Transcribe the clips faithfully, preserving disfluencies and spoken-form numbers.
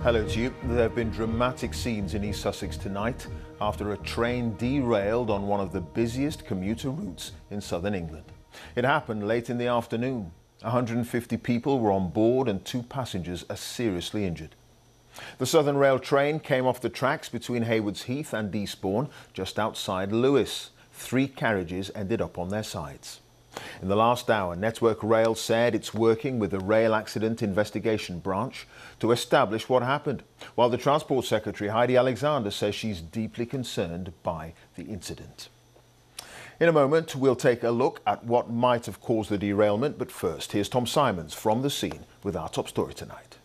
Hello to you. There have been dramatic scenes in East Sussex tonight after a train derailed on one of the busiest commuter routes in southern England. It happened late in the afternoon. one hundred fifty people were on board and two passengers are seriously injured. The Southern Rail train came off the tracks between Haywards Heath and Eastbourne, just outside Lewes. Three carriages ended up on their sides. In the last hour, Network Rail said it's working with the Rail Accident Investigation Branch to establish what happened, while the Transport Secretary Heidi Alexander says she's deeply concerned by the incident. In a moment, we'll take a look at what might have caused the derailment, but first, here's Tom Simons from the scene with our top story tonight.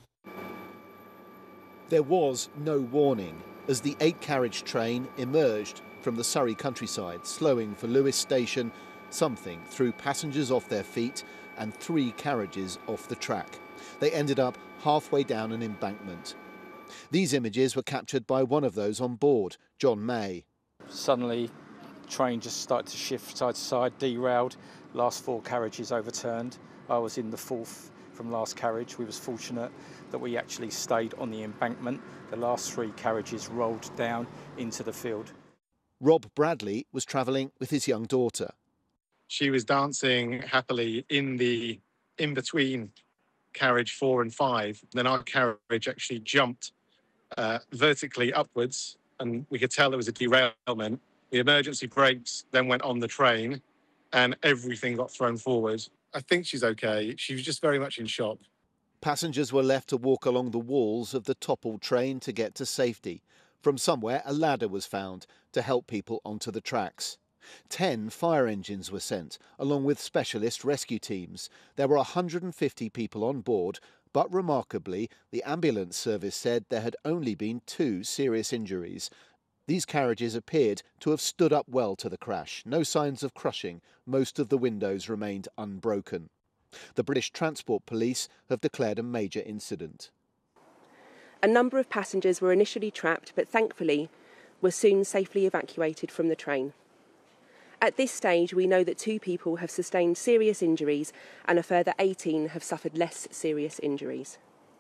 There was no warning as the eight-carriage train emerged from the Surrey countryside, slowing for Lewes station. Something threw passengers off their feet and three carriages off the track. They ended up halfway down an embankment. These images were captured by one of those on board, John May. Suddenly, the train just started to shift side to side, derailed, last four carriages overturned. I was in the fourth from last carriage. We was fortunate that we actually stayed on the embankment. The last three carriages rolled down into the field. Rob Bradley was travelling with his young daughter. She was dancing happily in the in-between carriage four and five. Then our carriage actually jumped uh, vertically upwards, and we could tell there was a derailment. The emergency brakes then went on the train, and everything got thrown forward. I think she's okay. She was just very much in shock. Passengers were left to walk along the walls of the toppled train to get to safety. From somewhere, a ladder was found to help people onto the tracks. Ten fire engines were sent, along with specialist rescue teams. There were one hundred fifty people on board, but remarkably, the ambulance service said there had only been two serious injuries. These carriages appeared to have stood up well to the crash. No signs of crushing. Most of the windows remained unbroken. The British Transport Police have declared a major incident. A number of passengers were initially trapped, but thankfully were soon safely evacuated from the train. At this stage, we know that two people have sustained serious injuries and a further eighteen have suffered less serious injuries.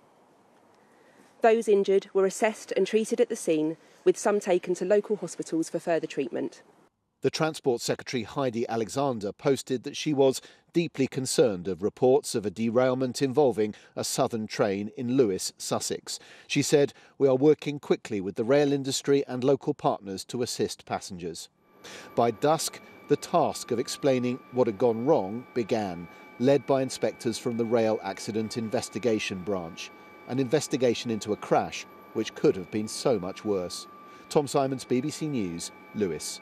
Those injured were assessed and treated at the scene, with some taken to local hospitals for further treatment. The Transport Secretary Heidi Alexander posted that she was deeply concerned of reports of a derailment involving a southern train in Lewes, Sussex. She said, "We are working quickly with the rail industry and local partners to assist passengers." By dusk, the task of explaining what had gone wrong began, led by inspectors from the Rail Accident Investigation Branch, an investigation into a crash which could have been so much worse. Tom Simons, B B C News, Lewes.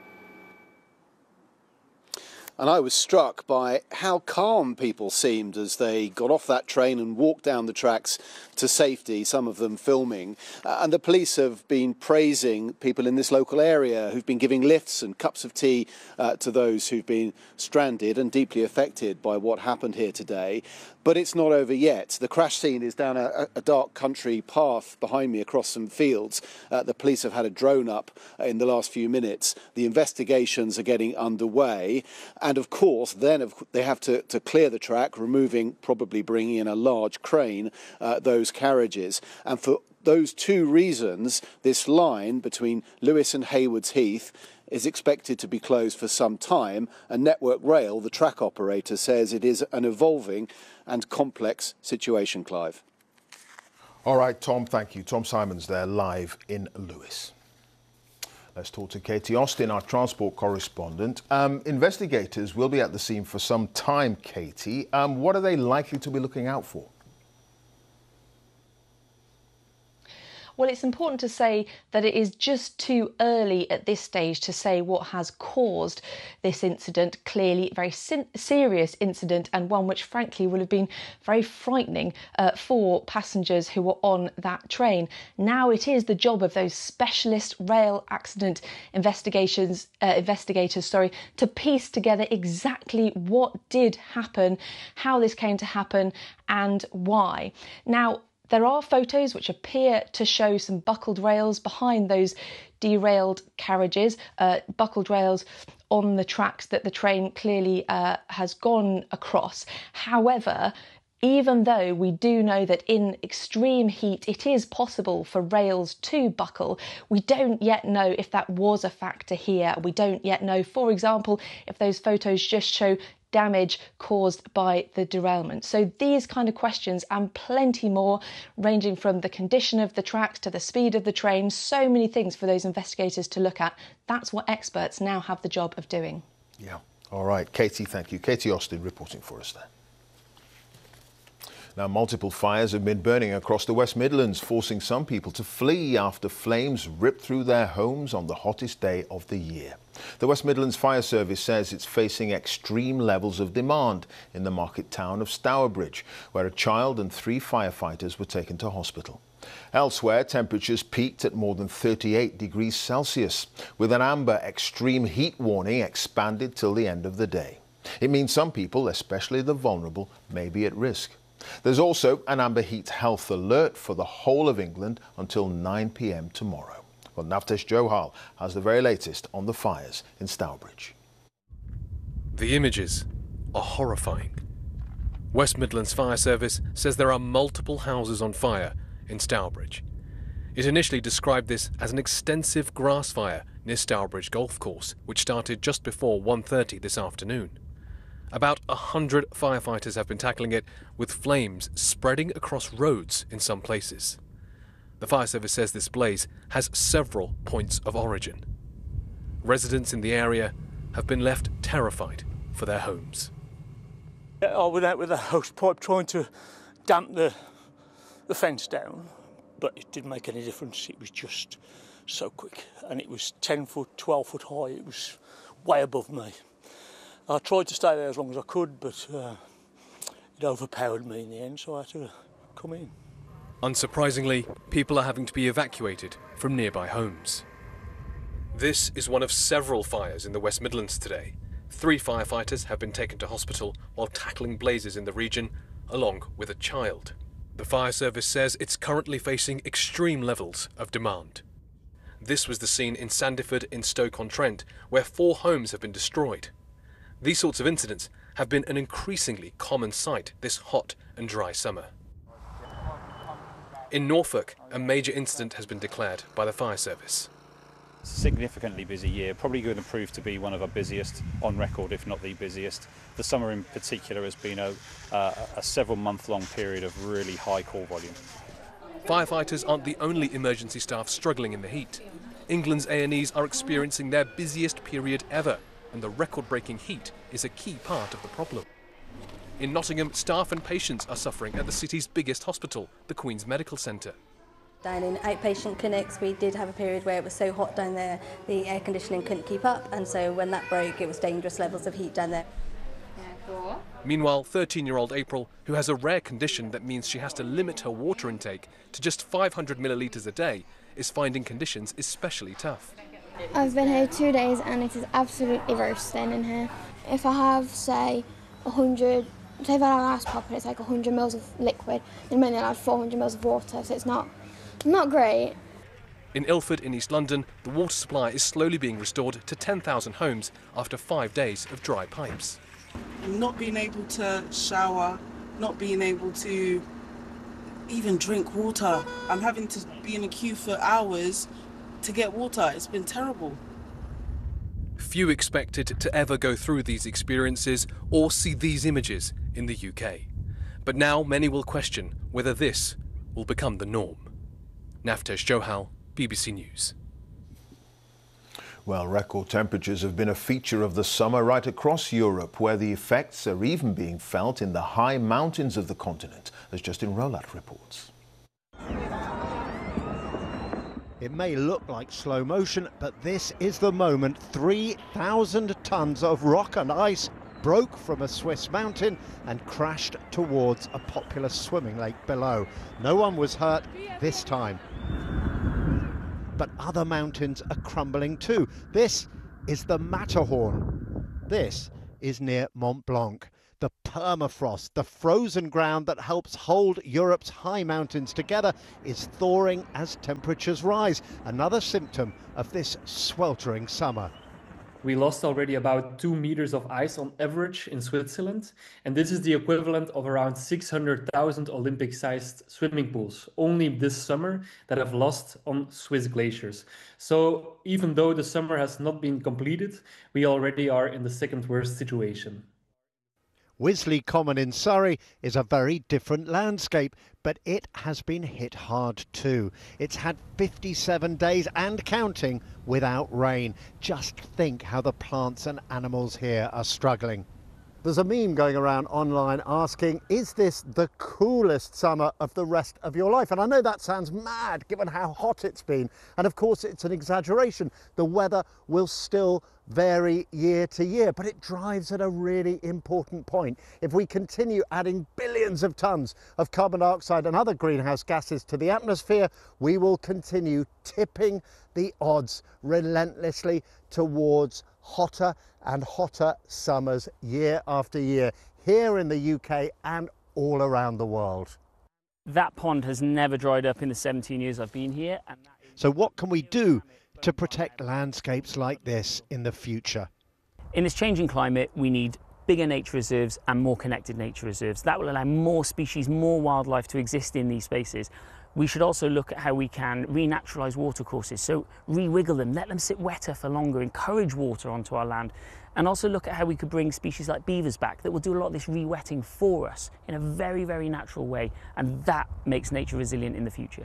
And I was struck by how calm people seemed as they got off that train and walked down the tracks to safety, some of them filming. Uh, and the police have been praising people in this local area who've been giving lifts and cups of tea uh, to those who've been stranded and deeply affected by what happened here today. But it's not over yet. The crash scene is down a, a dark country path behind me across some fields. Uh, the police have had a drone up in the last few minutes. The investigations are getting underway. And of course, then they have to, to clear the track, removing, probably bringing in a large crane, uh, those carriages. And for those two reasons, this line between Lewes and Haywards Heath is expected to be closed for some time, and Network Rail, the track operator, says it is an evolving and complex situation, Clive. All right, Tom, thank you. Tom Simons there, live in Lewes. Let's talk to Katie Austin, our transport correspondent. Um, investigators will be at the scene for some time, Katie. Um, what are they likely to be looking out for? Well, it's important to say that it is just too early at this stage to say what has caused this incident. Clearly, a very serious incident, and one which, frankly, will have been very frightening uh, for passengers who were on that train. Now it is the job of those specialist rail accident investigations uh, investigators, sorry, to piece together exactly what did happen, how this came to happen, and why. Now, there are photos which appear to show some buckled rails behind those derailed carriages, uh, buckled rails on the tracks that the train clearly uh, has gone across. However, Even though we do know that in extreme heat it is possible for rails to buckle, we don't yet know if that was a factor here. We don't yet know, for example, if those photos just show damage caused by the derailment. So these kind of questions and plenty more, ranging from the condition of the tracks to the speed of the train, so many things for those investigators to look at. That's what experts now have the job of doing. Yeah. All right, Katie, thank you. Katie Austin reporting for us there. Now, multiple fires have been burning across the West Midlands, forcing some people to flee after flames ripped through their homes on the hottest day of the year. The West Midlands Fire Service says it's facing extreme levels of demand in the market town of Stourbridge, where a child and three firefighters were taken to hospital. Elsewhere, temperatures peaked at more than thirty-eight degrees Celsius, with an amber extreme heat warning expanded till the end of the day. It means some people, especially the vulnerable, may be at risk. There's also an amber heat health alert for the whole of England until nine p m tomorrow. Well, Navtesh Johal has the very latest on the fires in Stourbridge. The images are horrifying. West Midlands Fire Service says there are multiple houses on fire in Stourbridge. It initially described this as an extensive grass fire near Stourbridge Golf Course, which started just before one thirty this afternoon. About a hundred firefighters have been tackling it, with flames spreading across roads in some places. The fire service says this blaze has several points of origin. Residents in the area have been left terrified for their homes. I went out with a hose pipe trying to damp the, the fence down, but it didn't make any difference. It was just so quick, and it was ten foot, twelve foot high. It was way above me. I tried to stay there as long as I could, but uh, it overpowered me in the end, so I had to come in. Unsurprisingly, people are having to be evacuated from nearby homes. This is one of several fires in the West Midlands today. Three firefighters have been taken to hospital while tackling blazes in the region, along with a child. The fire service says it's currently facing extreme levels of demand. This was the scene in Sandyford in Stoke-on-Trent, where four homes have been destroyed. These sorts of incidents have been an increasingly common sight this hot and dry summer. In Norfolk, a major incident has been declared by the fire service. It's a significantly busy year, probably going to prove to be one of our busiest on record, if not the busiest. The summer in particular has been a, uh, a several month long period of really high call volume. Firefighters aren't the only emergency staff struggling in the heat. England's A and Es are experiencing their busiest period ever, and the record-breaking heat is a key part of the problem. In Nottingham, staff and patients are suffering at the city's biggest hospital, the Queen's Medical Centre. Down in outpatient clinics, we did have a period where it was so hot down there, the air conditioning couldn't keep up, and so when that broke, it was dangerous levels of heat down there. Meanwhile, thirteen-year-old April, who has a rare condition that means she has to limit her water intake to just five hundred millilitres a day, is finding conditions especially tough. I've been here two days and it is absolutely roasting in here. If I have, say, one hundred, say if I have an ice pop and it's like one hundred mils of liquid, then maybe I'll add four hundred mils of water, so it's not, not great. In Ilford in East London, the water supply is slowly being restored to ten thousand homes after five days of dry pipes. Not being able to shower, not being able to even drink water. I'm having to be in a queue for hours to get water. It's been terrible. Few expected to ever go through these experiences or see these images in the U K. But now many will question whether this will become the norm. Navtesh Johal, B B C News. Well, record temperatures have been a feature of the summer right across Europe, where the effects are even being felt in the high mountains of the continent, as Justin Rolat reports. It may look like slow motion, but this is the moment three thousand tons of rock and ice broke from a Swiss mountain and crashed towards a popular swimming lake below. No one was hurt this time. But other mountains are crumbling too. This is the Matterhorn. This is near Mont Blanc. The permafrost, the frozen ground that helps hold Europe's high mountains together, is thawing as temperatures rise. Another symptom of this sweltering summer. we lost already about two meters of ice on average in Switzerland. And this is the equivalent of around six hundred thousand Olympic-sized swimming pools only this summer that have lost on Swiss glaciers. So even though the summer has not been completed, we already are in the second worst situation. Wisley Common in Surrey is a very different landscape, but it has been hit hard too. It's had fifty-seven days and counting without rain. Just think how the plants and animals here are struggling. There's a meme going around online asking, is this the coolest summer of the rest of your life? And I know that sounds mad given how hot it's been. And of course it's an exaggeration. The weather will still vary year to year, but it drives at a really important point. If we continue adding billions of tons of carbon dioxide and other greenhouse gases to the atmosphere, we will continue tipping the odds relentlessly towards hotter and hotter summers year after year, here in the U K and all around the world. That pond has never dried up in the seventeen years I've been here. And that is so what can we do to protect landscapes like this in the future? In this changing climate, we need bigger nature reserves and more connected nature reserves. That will allow more species, more wildlife to exist in these spaces. We should also look at how we can renaturalise watercourses, so re-wiggle them, let them sit wetter for longer, encourage water onto our land, and also look at how we could bring species like beavers back that will do a lot of this re-wetting for us in a very, very natural way, and that makes nature resilient in the future.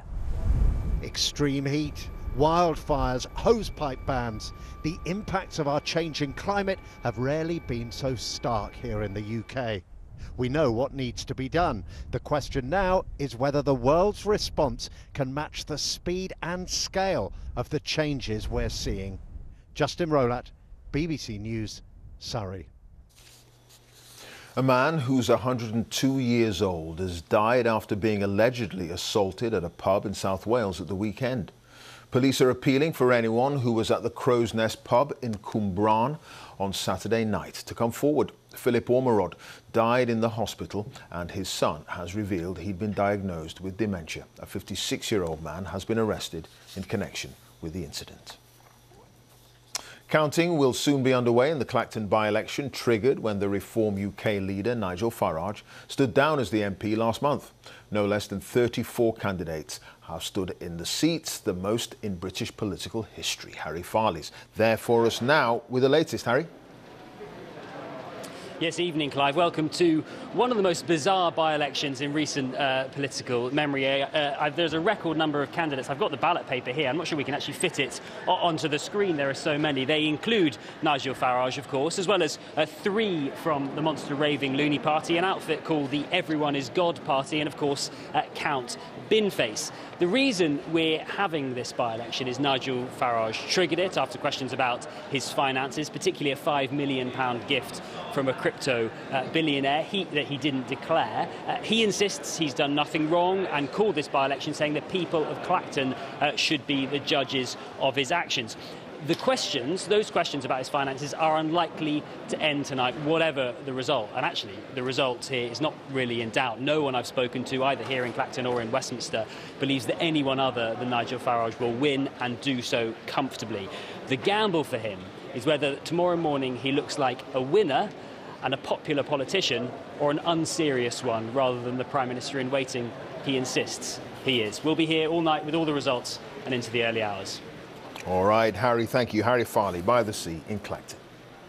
Extreme heat, wildfires, hosepipe bans. The impacts of our changing climate have rarely been so stark here in the U K. We know what needs to be done. The question now is whether the world's response can match the speed and scale of the changes we're seeing. Justin Rolat, B B C News, Surrey. A man who's one hundred two years old has died after being allegedly assaulted at a pub in South Wales at the weekend. Police are appealing for anyone who was at the Crow's Nest pub in Cwmbran on Saturday night to come forward. Philip Ormerod died in the hospital and his son has revealed he'd been diagnosed with dementia. A fifty-six-year-old man has been arrested in connection with the incident. Counting will soon be underway in the Clacton by-election, triggered when the Reform U K leader Nigel Farage stood down as the M P last month. No less than thirty-four candidates have stood in the seats, the most in British political history. Harry Farley's there for us now with the latest. Harry? Yes, evening, Clive. Welcome to one of the most bizarre by-elections in recent uh, political memory. Uh, uh, there's a record number of candidates. I've got the ballot paper here. I'm not sure we can actually fit it onto the screen. There are so many. They include Nigel Farage, of course, as well as uh, three from the monster raving Looney Party, an outfit called the Everyone is God Party, and, of course, uh, Count Binface. The reason we're having this by-election is Nigel Farage triggered it after questions about his finances, particularly a five million pound gift from a crypto uh, billionaire he, that he didn't declare. Uh, he insists he's done nothing wrong and called this by-election, saying the people of Clacton uh, should be the judges of his actions. The questions, those questions about his finances, are unlikely to end tonight, whatever the result. And actually, the result here is not really in doubt. No one I've spoken to, either here in Clacton or in Westminster, believes that anyone other than Nigel Farage will win and do so comfortably. The gamble for him is whether tomorrow morning he looks like a winner and a popular politician, or an unserious one rather than the Prime Minister in waiting he insists he is. We'll be here all night with all the results and into the early hours. All right, Harry, thank you. Harry Farley by the sea in Clacton.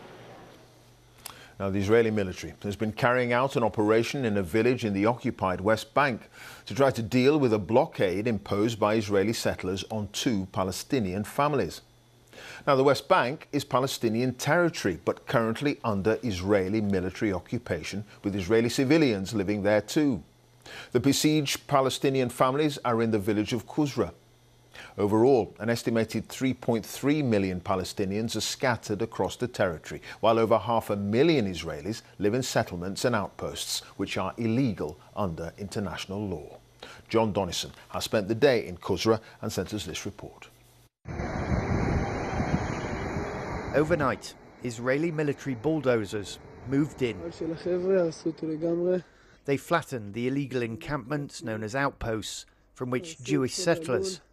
Now, the Israeli military has been carrying out an operation in a village in the occupied West Bank to try to deal with a blockade imposed by Israeli settlers on two Palestinian families. Now, the West Bank is Palestinian territory, but currently under Israeli military occupation, with Israeli civilians living there too. The besieged Palestinian families are in the village of Qusra. Overall, an estimated three point three million Palestinians are scattered across the territory, while over half a million Israelis live in settlements and outposts, which are illegal under international law. John Donnison has spent the day in Qusra and sent us this report. Overnight, Israeli military bulldozers moved in. They flattened the illegal encampments known as outposts, from which Jewish settlers